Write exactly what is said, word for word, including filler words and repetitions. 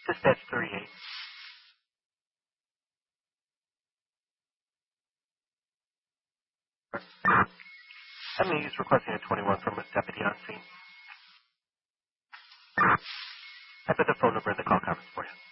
Dispatch thirty-eight. M E is requesting a twenty-one from a deputy on scene. I put the phone number in the call conference for you.